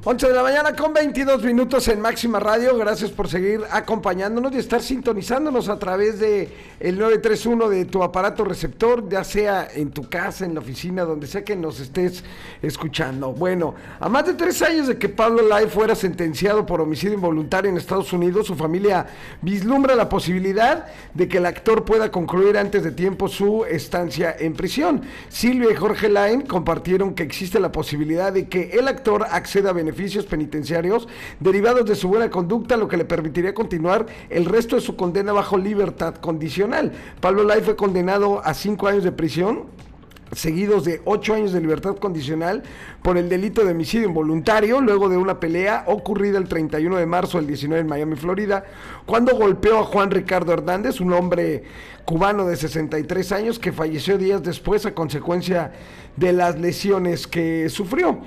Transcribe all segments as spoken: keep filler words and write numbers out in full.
once de la mañana con veintidós minutos en Máxima Radio. Gracias por seguir acompañándonos y estar sintonizándonos a través de el nueve tres uno de tu aparato receptor, ya sea en tu casa, en la oficina, donde sea que nos estés escuchando. Bueno, a más de tres años de que Pablo Lai fuera sentenciado por homicidio involuntario en Estados Unidos, su familia vislumbra la posibilidad de que el actor pueda concluir antes de tiempo su estancia en prisión. Silvia y Jorge Lai compartieron que existe la posibilidad de que el actor acceda a beneficios beneficios penitenciarios derivados de su buena conducta, lo que le permitiría continuar el resto de su condena bajo libertad condicional. Pablo Lai fue condenado a cinco años de prisión, seguidos de ocho años de libertad condicional por el delito de homicidio involuntario, luego de una pelea ocurrida el treinta y uno de marzo del diecinueve en Miami, Florida, cuando golpeó a Juan Ricardo Hernández, un hombre cubano de sesenta y tres años que falleció días después a consecuencia de las lesiones que sufrió.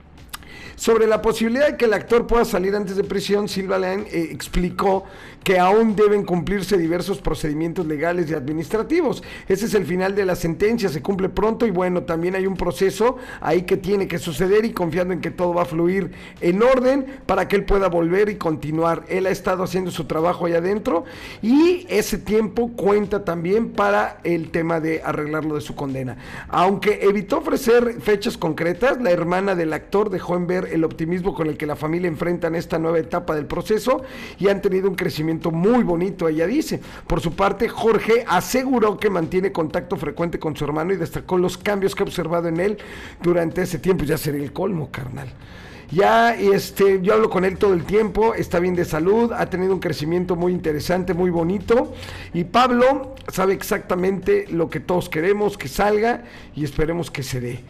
Sobre la posibilidad de que el actor pueda salir antes de prisión, Silvia Lai eh, explicó que aún deben cumplirse diversos procedimientos legales y administrativos. Ese es el final de la sentencia, se cumple pronto y bueno, también hay un proceso ahí que tiene que suceder y confiando en que todo va a fluir en orden para que él pueda volver y continuar. Él ha estado haciendo su trabajo allá adentro y ese tiempo cuenta también para el tema de arreglarlo de su condena. Aunque evitó ofrecer fechas concretas, la hermana del actor dejó en ver el optimismo con el que la familia enfrentan esta nueva etapa del proceso y han tenido un crecimiento muy bonito, ella dice. Por su parte, Jorge aseguró que mantiene contacto frecuente con su hermano y destacó los cambios que ha observado en él durante ese tiempo. Ya sería el colmo, carnal. Ya, este, yo hablo con él todo el tiempo, está bien de salud, ha tenido un crecimiento muy interesante, muy bonito, y Pablo sabe exactamente lo que todos queremos, que salga, y esperemos que se dé.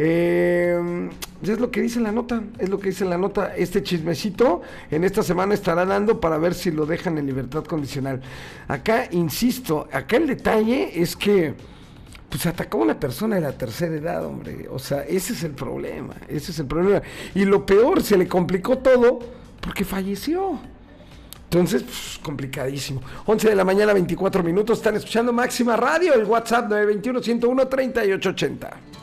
Eh, es lo que dice la nota, es lo que dice la nota. Este chismecito en esta semana estará dando para ver si lo dejan en libertad condicional. Acá, insisto, acá el detalle es que pues atacó a una persona de la tercera edad, hombre. O sea, ese es el problema, ese es el problema. Y lo peor, se le complicó todo porque falleció. Entonces, pues, complicadísimo. once de la mañana, veinticuatro minutos, están escuchando Máxima Radio, el WhatsApp nueve dos uno, uno uno, tres ocho ocho cero.